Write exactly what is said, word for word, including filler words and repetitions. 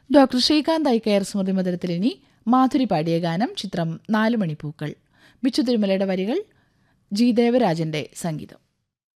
Doctor Srikanth ഐക്കയർ സ്മൃതി മന്ദിരത്തിൽ ഇനി മാധുരി പാടിയ ഗാനം. ചിത്രം നാലുമണിപ്പൂക്കൾ. ബിച്ചു തിരുമലയുടെ വരികൾ, ജി ദേവരാജന്റെ സംഗീതം.